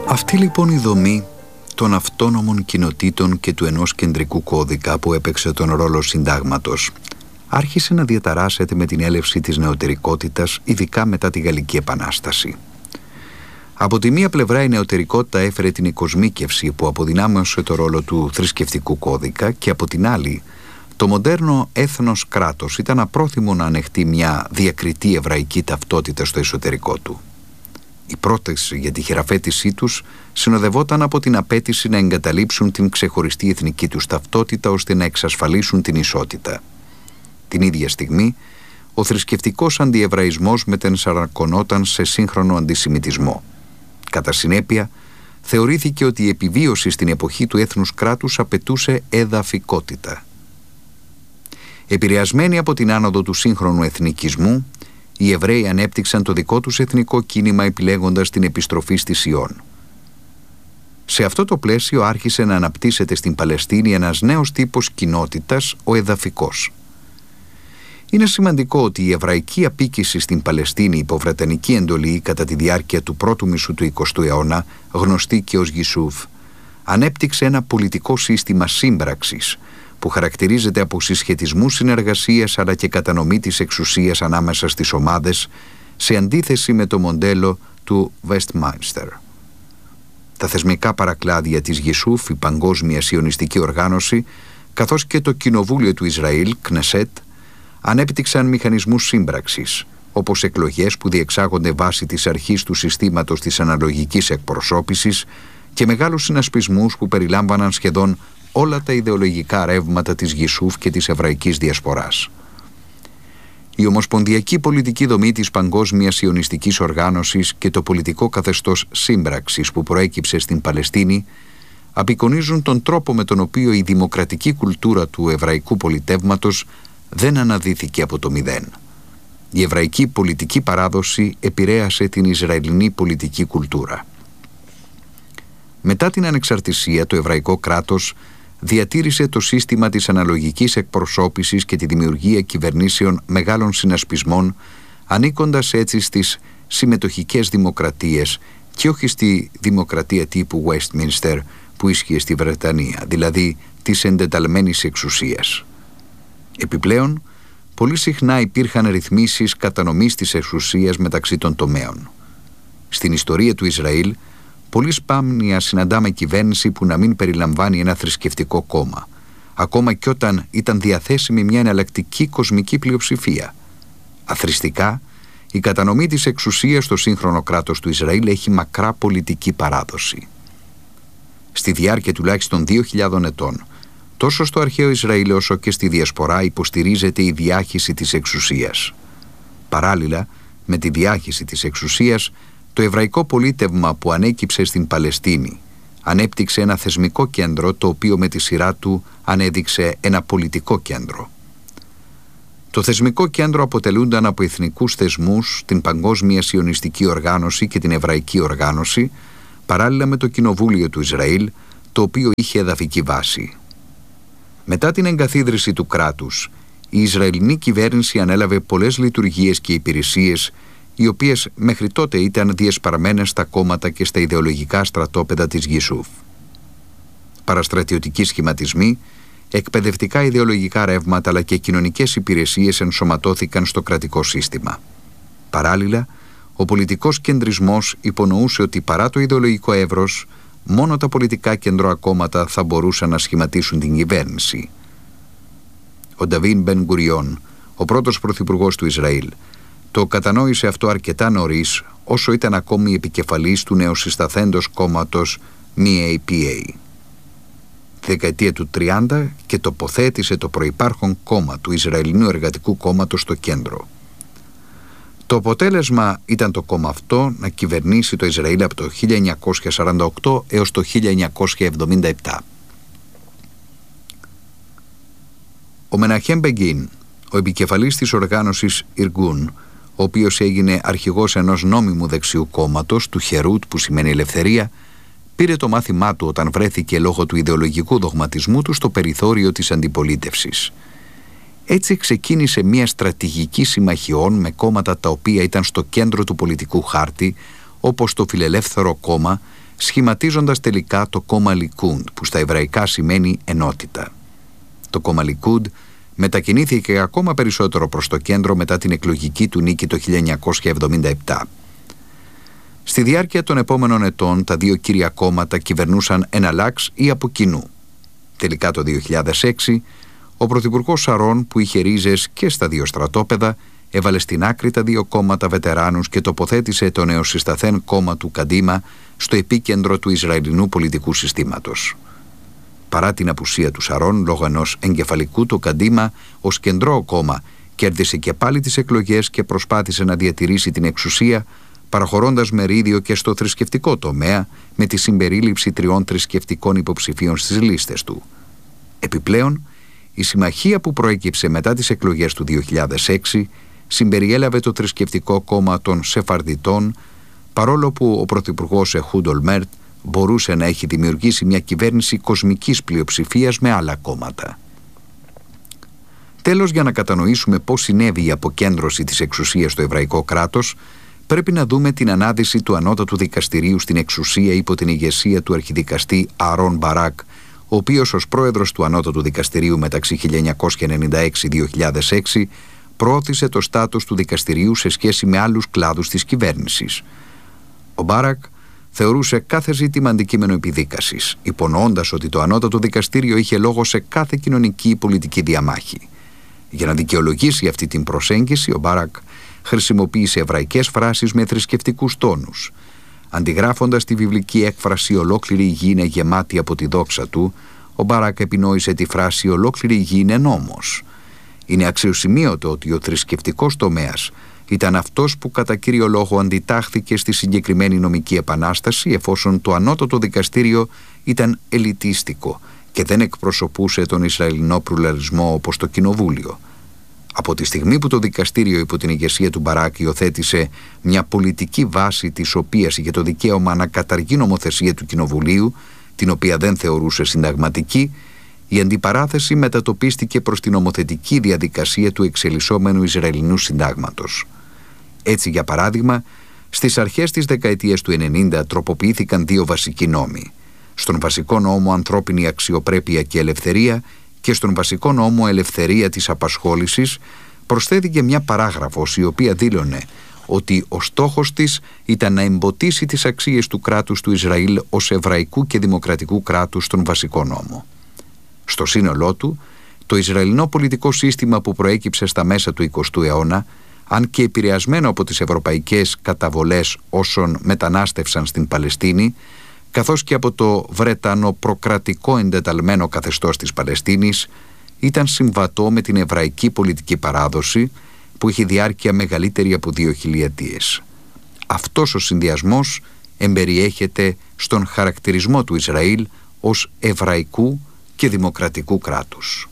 Αυτή λοιπόν η δομή των αυτόνομων κοινοτήτων και του ενός κεντρικού κώδικα που έπαιξε τον ρόλο συντάγματος άρχισε να διαταράσσεται με την έλευση της νεωτερικότητας, ειδικά μετά τη Γαλλική Επανάσταση. Από τη μία πλευρά η νεωτερικότητα έφερε την οικοσμίκευση που αποδυνάμωσε το ρόλο του θρησκευτικού κώδικα και από την άλλη το μοντέρνο έθνος κράτος ήταν απρόθυμο να ανεχτεί μια διακριτή εβραϊκή ταυτότητα στο εσωτερικό του. Η πρόταση για τη χειραφέτησή τους συνοδευόταν από την απέτηση να εγκαταλείψουν την ξεχωριστή εθνική τους ταυτότητα ώστε να εξασφαλίσουν την ισότητα. Την ίδια στιγμή, ο θρησκευτικός αντιεβραϊσμός μετενσαρακωνόταν σε σύγχρονο αντισημιτισμό. Κατά συνέπεια, θεωρήθηκε ότι η επιβίωση στην εποχή του έθνους κράτους απαιτούσε εδαφικότητα. Επηρεασμένοι από την άνοδο του σύγχρονου εθνικισμού, οι Εβραίοι ανέπτυξαν το δικό τους εθνικό κίνημα επιλέγοντας την επιστροφή στη Σιών. Σε αυτό το πλαίσιο άρχισε να αναπτύσσεται στην Παλαιστίνη ένας νέος τύπος κοινότητας, ο εδαφικός. Είναι σημαντικό ότι η εβραϊκή απίκηση στην Παλαιστίνη υπό βρετανική εντολή κατά τη διάρκεια του πρώτου μισού του 20ου αιώνα, γνωστή και ως Γισούφ, ανέπτυξε ένα πολιτικό σύστημα σύμπραξης που χαρακτηρίζεται από συσχετισμούς συνεργασίας αλλά και κατανομή της εξουσίας ανάμεσα στις ομάδες, σε αντίθεση με το μοντέλο του Westminster. Τα θεσμικά παρακλάδια της Γισούφ, η Παγκόσμια Σιωνιστική Οργάνωση, καθώς και το Κοινοβούλιο του Ισραήλ, Κνεσέτ, ανέπτυξαν μηχανισμούς σύμπραξης, όπως εκλογές που διεξάγονται βάσει της αρχής του συστήματος της αναλογικής εκπροσώπησης και μεγάλους συνασπισμούς που περιλάμβαναν σχεδόν όλα τα ιδεολογικά ρεύματα της Γισούφ και της εβραϊκής διασποράς. Η ομοσπονδιακή πολιτική δομή της Παγκόσμιας Σιωνιστικής Οργάνωσης και το πολιτικό καθεστώς σύμπραξης που προέκυψε στην Παλαιστίνη απεικονίζουν τον τρόπο με τον οποίο η δημοκρατική κουλτούρα του εβραϊκού πολιτεύματος δεν αναδύθηκε από το μηδέν. Η εβραϊκή πολιτική παράδοση επηρέασε την Ισραηλινή πολιτική κουλτούρα. Μετά την ανεξαρτησία, το εβραϊκό κράτος διατήρησε το σύστημα της αναλογικής εκπροσώπησης και τη δημιουργία κυβερνήσεων μεγάλων συνασπισμών, ανήκοντας έτσι στις συμμετοχικές δημοκρατίες και όχι στη δημοκρατία τύπου Westminster που ίσχυε στη Βρετανία, δηλαδή της εντεταλμένης εξουσίας. Επιπλέον, πολύ συχνά υπήρχαν ρυθμίσεις κατανομής της εξουσίας μεταξύ των τομέων. Στην ιστορία του Ισραήλ, πολύ σπάνια συναντάμε κυβέρνηση που να μην περιλαμβάνει ένα θρησκευτικό κόμμα, ακόμα και όταν ήταν διαθέσιμη μια εναλλακτική κοσμική πλειοψηφία. Αθρηστικά, η κατανομή της εξουσίας στο σύγχρονο κράτος του Ισραήλ έχει μακρά πολιτική παράδοση. Στη διάρκεια τουλάχιστον 2.000 ετών, τόσο στο αρχαίο Ισραήλ όσο και στη διασπορά υποστηρίζεται η διάχυση της εξουσίας. Παράλληλα, με τη διάχυση της εξουσίας, το εβραϊκό πολίτευμα που ανέκυψε στην Παλαιστίνη ανέπτυξε ένα θεσμικό κέντρο το οποίο με τη σειρά του ανέδειξε ένα πολιτικό κέντρο. Το θεσμικό κέντρο αποτελούνταν από εθνικούς θεσμούς, την Παγκόσμια Σιωνιστική Οργάνωση και την Εβραϊκή Οργάνωση, παράλληλα με το Κοινοβούλιο του Ισραήλ, το οποίο είχε εδαφική βάση. Μετά την εγκαθίδρυση του κράτους, η Ισραηλινή κυβέρνηση ανέλαβε πολλές λειτουργίες και υπηρεσίες, οι οποίες μέχρι τότε ήταν διεσπαρμένες στα κόμματα και στα ιδεολογικά στρατόπεδα της Γισούφ. Παραστρατιωτικοί σχηματισμοί, εκπαιδευτικά ιδεολογικά ρεύματα αλλά και κοινωνικές υπηρεσίες ενσωματώθηκαν στο κρατικό σύστημα. Παράλληλα, ο πολιτικός κεντρισμός υπονοούσε ότι παρά το ιδεολογικό εύρος, μόνο τα πολιτικά κεντρώα κόμματα θα μπορούσαν να σχηματίσουν την κυβέρνηση. Ο Νταβίν Μπεν Γκουριόν, ο πρώτος πρωθυπουργός του Ισραήλ, το κατανόησε αυτό αρκετά νωρίς, όσο ήταν ακόμη επικεφαλής του νεοσυσταθέντος κόμματος MAPA. Τη δεκαετία του 30 και τοποθέτησε το προϋπάρχον κόμμα του Ισραηλινού Εργατικού Κόμματος στο κέντρο. Το αποτέλεσμα ήταν το κόμμα αυτό να κυβερνήσει το Ισραήλ από το 1948 έως το 1977. Ο Μεναχέμ Μπεγκίν, ο επικεφαλής της οργάνωσης Ιργούν, ο οποίος έγινε αρχηγός ενός νόμιμου δεξιού κόμματος, του Χερούτ που σημαίνει ελευθερία, πήρε το μάθημά του όταν βρέθηκε λόγω του ιδεολογικού δογματισμού του στο περιθώριο της αντιπολίτευσης. Έτσι ξεκίνησε μια στρατηγική συμμαχιών με κόμματα τα οποία ήταν στο κέντρο του πολιτικού χάρτη, όπως το Φιλελεύθερο Κόμμα, σχηματίζοντας τελικά το κόμμα Λικούντ, που στα εβραϊκά σημαίνει ενότητα. Το κόμμα Λικούντ μετακινήθηκε ακόμα περισσότερο προς το κέντρο μετά την εκλογική του νίκη το 1977. Στη διάρκεια των επόμενων ετών, τα δύο κύρια κόμματα κυβερνούσαν εναλλάξ ή από κοινού. Τελικά το 2006, ο πρωθυπουργός Σαρών, που είχε ρίζες και στα δύο στρατόπεδα, έβαλε στην άκρη τα δύο κόμματα βετεράνους και τοποθέτησε το νεοσυσταθέν κόμμα του Καντίμα στο επίκεντρο του Ισραηλινού πολιτικού συστήματος. Παρά την απουσία του Σαρών, λόγω ενός εγκεφαλικού, το Καντίμα ως κεντρό κόμμα κέρδισε και πάλι τις εκλογές και προσπάθησε να διατηρήσει την εξουσία, παραχωρώντας μερίδιο και στο θρησκευτικό τομέα με τη συμπερίληψη 3 θρησκευτικών υποψηφίων στις λίστες του. Επιπλέον, η συμμαχία που προέκυψε μετά τις εκλογές του 2006 συμπεριέλαβε το θρησκευτικό κόμμα των Σεφαρδιτών, παρόλο που ο πρωθυπουργός Ehud Olmert μπορούσε να έχει δημιουργήσει μια κυβέρνηση κοσμικής πλειοψηφίας με άλλα κόμματα. Τέλος, για να κατανοήσουμε πώς συνέβη η αποκέντρωση της εξουσίας στο εβραϊκό κράτος, πρέπει να δούμε την ανάδυση του ανώτατου δικαστηρίου στην εξουσία υπό την ηγεσία του αρχιδικαστή Αρών Μπαράκ, ο οποίος ως πρόεδρος του ανώτατου δικαστηρίου μεταξύ 1996-2006 προώθησε το στάτους του δικαστηρίου σε σχέση με άλλους κλάδους της κυβέρνησης. Ο Μπάρακ θεωρούσε κάθε ζήτημα αντικείμενο επιδίκασης, υπονοώντας ότι το ανώτατο δικαστήριο είχε λόγο σε κάθε κοινωνική ή πολιτική διαμάχη. Για να δικαιολογήσει αυτή την προσέγγιση, ο Μπάρακ χρησιμοποίησε εβραϊκές φράσεις με θρησκευτικούς τόνους. Αντιγράφοντας τη βιβλική έκφραση «Ολόκληρη η γη είναι γεμάτη από τη δόξα του», ο Μπάρακ επινόησε τη φράση «Ολόκληρη η γη είναι νόμος». Είναι αξιοσημείωτο ότι ο θρησκευτικός τομέας ήταν αυτός που κατά κύριο λόγο αντιτάχθηκε στη συγκεκριμένη νομική επανάσταση, εφόσον το ανώτατο δικαστήριο ήταν ελιτίστικο και δεν εκπροσωπούσε τον Ισραηλινό πλουραλισμό όπως το Κοινοβούλιο. Από τη στιγμή που το δικαστήριο υπό την ηγεσία του Μπαράκ υιοθέτησε μια πολιτική βάση της οποίας είχε το δικαίωμα να καταργεί νομοθεσία του Κοινοβουλίου, την οποία δεν θεωρούσε συνταγματική, η αντιπαράθεση μετατοπίστηκε προς την νομοθετική διαδικασία του εξελισσόμενου Ισραηλινού συντάγματος. Έτσι, για παράδειγμα, στις αρχές της δεκαετίας του 90 τροποποιήθηκαν 2 βασικοί νόμοι. Στον βασικό νόμο Ανθρώπινη Αξιοπρέπεια και Ελευθερία και στον βασικό νόμο Ελευθερία της Απασχόλησης προσθέθηκε μια παράγραφος η οποία δήλωνε ότι ο στόχος της ήταν να εμποτίσει τις αξίες του κράτους του Ισραήλ ως εβραϊκού και δημοκρατικού κράτους στον βασικό νόμο. Στο σύνολό του, το Ισραηλινό πολιτικό σύστημα που προέκυψε στα μέσα του 20ου αιώνα, αν και επηρεασμένο από τις ευρωπαϊκές καταβολές όσων μετανάστευσαν στην Παλαιστίνη, καθώς και από το βρετανο-προκρατικό εντεταλμένο καθεστώς της Παλαιστίνης, ήταν συμβατό με την εβραϊκή πολιτική παράδοση που είχε διάρκεια μεγαλύτερη από 2 χιλιετίες. Αυτός ο συνδυασμός εμπεριέχεται στον χαρακτηρισμό του Ισραήλ ως εβραϊκού και δημοκρατικού κράτους.